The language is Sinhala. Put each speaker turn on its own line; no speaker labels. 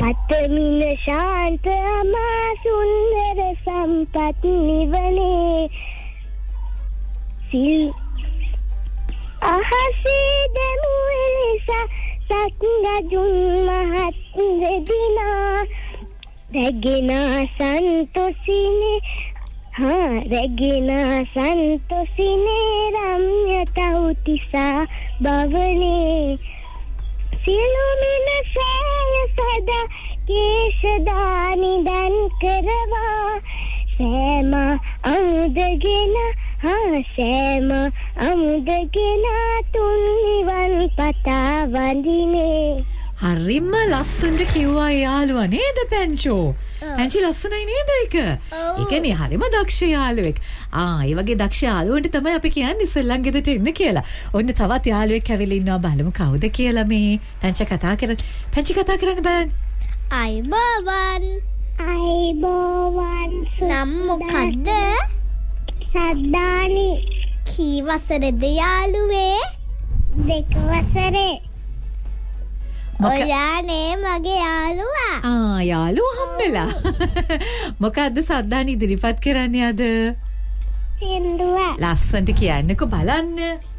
පතමින ශාන්ත අමා සුන්දර සම්පත් නිවනේ සිල් අහසේ දැමු එලෙස සත්රජුන් මහත් දෙදිනා රැගෙන සන්තොසිනේ රැගෙන සන්තොසිනේ රම්‍යතා උතිසා බවනේ සියලුමින සෑය සදා කේශදානි දන් කරවා සෑම අමුදගෙන සෑම අමුදගෙන තුන් නිවන් පතා වඳිනේ
හරිම ලස්සනට කිව්වා යාළුවා නේද පැංචෝ? පැංචි ලස්සනයි නේද ඒක? ඒ කියන්නේ හරිම දක්ෂ යාළුවෙක්. ඒ වගේ දක්ෂ යාළුවන්ට තමයි අපි කියන්නේ ඉස්සෙල්ලන් ගෙදරට එන්න කියලා. ඔන්න තවත් යාළුවෙක් ඇවිල්ලා ඉන්නවා බලමු කවුද කියලා මේ. පැංචි කතා කරන්න. පැංචි කතා කරන්න බලන්න.
අයිබෝවන්
නම් මොකද්ද?
සද්දානි.
කී වසරේද යාළුවේ?
2 වසරේ.
ඔයානේ මගේ යාළුවා.
යාළුවා හම්බෙලා. මොකද්ද සද්දානි ඉදිරිපත් කරන්නේ අද?
සින්දුව.
ලස්සනට කියන්නකෝ බලන්න.